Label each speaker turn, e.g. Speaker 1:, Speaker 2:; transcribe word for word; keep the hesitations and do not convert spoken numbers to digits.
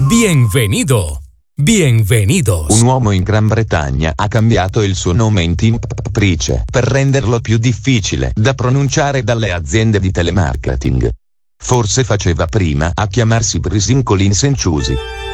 Speaker 1: Bienvenido. Bienvenidos.
Speaker 2: Un uomo in Gran Bretagna ha cambiato il suo nome in Tim Price per renderlo più difficile da pronunciare dalle aziende di telemarketing. Forse faceva prima a chiamarsi Brisin Collins and Choosy.